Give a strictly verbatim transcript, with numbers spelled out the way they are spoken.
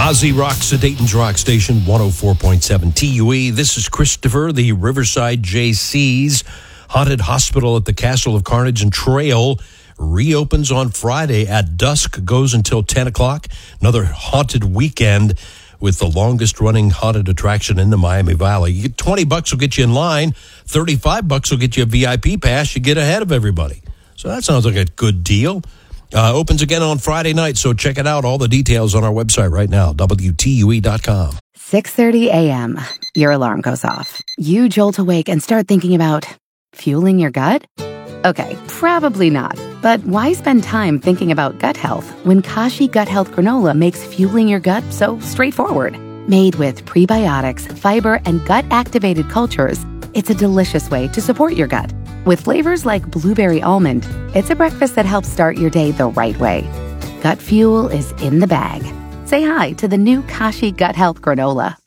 Ozzy rocks at Dayton's Rock Station, one oh four point seven T U E. This is Christopher, the Riverside J C's Haunted Hospital at the Castle of Carnage and Trail reopens on Friday at dusk, goes until ten o'clock. Another haunted weekend with the longest running haunted attraction in the Miami Valley. You get twenty bucks will get you in line, thirty-five bucks will get you a V I P pass. You get ahead of everybody. So that sounds like a good deal. Uh, opens again on Friday night, so check it out. All the details on our website right now, W T U E dot com. six thirty a.m. Your alarm goes off. You jolt awake and start thinking about fueling your gut? Okay, probably not. But why spend time thinking about gut health when Kashi Gut Health Granola makes fueling your gut so straightforward? Made with prebiotics, fiber, and gut-activated cultures, it's a delicious way to support your gut. With flavors like blueberry almond, it's a breakfast that helps start your day the right way. Gut fuel is in the bag. Say hi to the new Kashi Gut Health Granola.